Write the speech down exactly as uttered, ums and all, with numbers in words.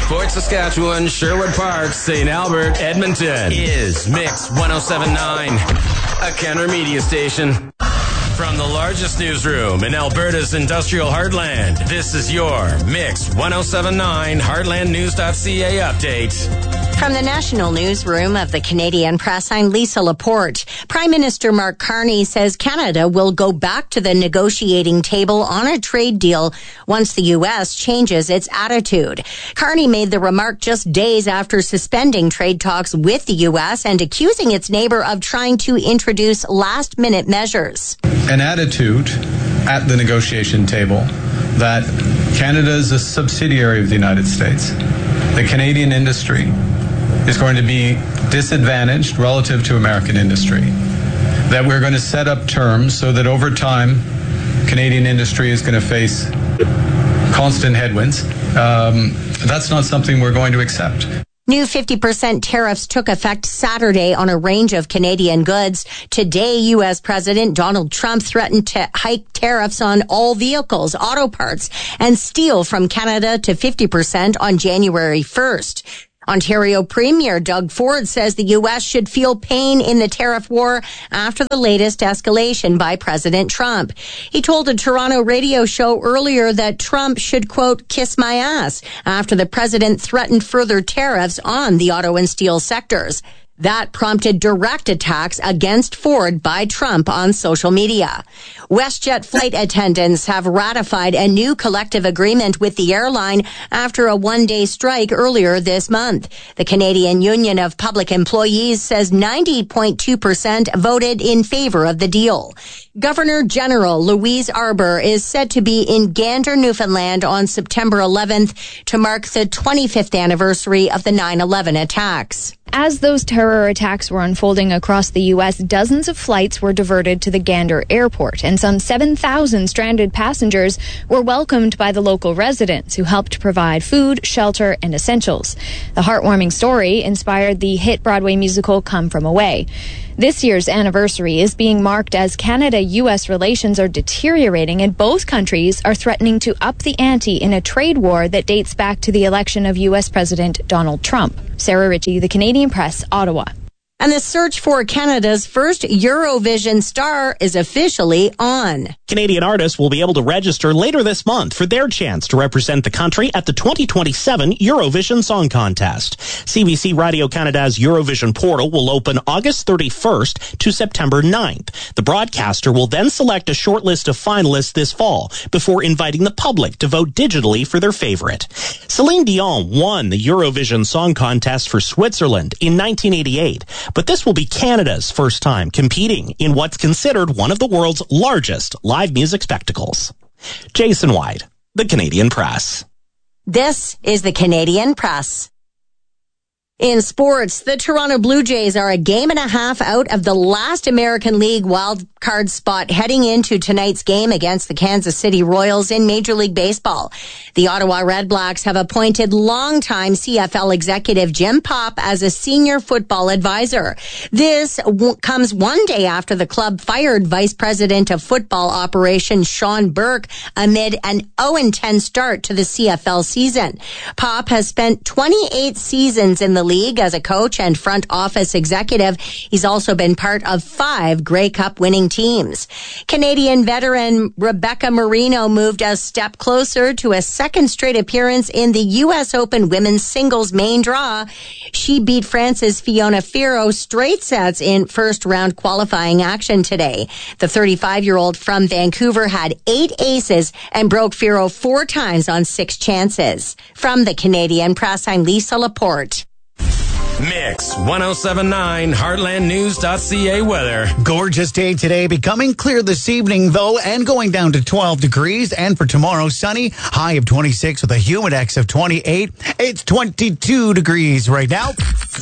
Fort Saskatchewan, Sherwood Park, Saint Albert, Edmonton is Mix one oh seven point nine, a Kenner Media station. From the largest newsroom in Alberta's industrial heartland, this is your Mix one oh seven point nine Heartland News dot C A update. From the national newsroom of the Canadian Press, I'm Lisa Laporte. Prime Minister Mark Carney says Canada will go back to the negotiating table on a trade deal once the U S changes its attitude. Carney made the remark just days after suspending trade talks with the U S and accusing its neighbor of trying to introduce last-minute measures. An attitude at the negotiation table that Canada is a subsidiary of the United States. The Canadian industry is going to be disadvantaged relative to American industry. That we're going to set up terms so that over time, Canadian industry is going to face constant headwinds. Um, that's not something we're going to accept. New fifty percent tariffs took effect Saturday on a range of Canadian goods. Today, U S President Donald Trump threatened to hike tariffs on all vehicles, auto parts, and steel from Canada to fifty percent on January first. Ontario Premier Doug Ford says the U S should feel pain in the tariff war after the latest escalation by President Trump. He told a Toronto radio show earlier that Trump should, quote, kiss my ass after the president threatened further tariffs on the auto and steel sectors. That prompted direct attacks against Ford by Trump on social media. WestJet flight attendants have ratified a new collective agreement with the airline after a one-day strike earlier this month. The Canadian Union of Public Employees says ninety point two percent voted in favor of the deal. Governor General Louise Arbour is set to be in Gander, Newfoundland on September eleventh to mark the twenty-fifth anniversary of the nine eleven attacks. As those terror attacks were unfolding across the U S, dozens of flights were diverted to the Gander airport, and some seven thousand stranded passengers were welcomed by the local residents who helped provide food, shelter, and essentials. The heartwarming story inspired the hit Broadway musical Come From Away. This year's anniversary is being marked as Canada-U S relations are deteriorating and both countries are threatening to up the ante in a trade war that dates back to the election of U S President Donald Trump. Sarah Ritchie, The Canadian Press, Ottawa. And the search for Canada's first Eurovision star is officially on. Canadian artists will be able to register later this month for their chance to represent the country at the twenty twenty-seven Eurovision Song Contest. C B C Radio Canada's Eurovision portal will open August thirty-first to September ninth. The broadcaster will then select a short list of finalists this fall before inviting the public to vote digitally for their favorite. Celine Dion won the Eurovision Song Contest for Switzerland in nineteen eighty-eight. But this will be Canada's first time competing in what's considered one of the world's largest live music spectacles. Jason White, The Canadian Press. This is The Canadian Press. In sports, the Toronto Blue Jays are a game and a half out of the last American League wild card spot heading into tonight's game against the Kansas City Royals in Major League Baseball. The Ottawa Redblacks have appointed longtime C F L executive Jim Popp as a senior football advisor. This w- comes one day after the club fired Vice President of Football Operations Sean Burke amid an oh and ten start to the C F L season. Popp has spent twenty-eight seasons in the league as a coach and front office executive. He's also been part of five Grey Cup winning teams. Canadian veteran Rebecca Marino moved a step closer to a second straight appearance in the U S Open women's singles main draw. She beat France's Fiona Ferro straight sets in first round qualifying action today. The thirty-five-year-old from Vancouver had eight aces and broke Ferro four times on six chances. From the Canadian Press, I'm Lisa Laporte. Mix one oh seven point nine Heartland News dot C A weather. Gorgeous day today, becoming clear this evening though, and going down to twelve degrees. And for tomorrow, sunny, high of twenty-six with a humidex of twenty-eight. It's twenty-two degrees right now.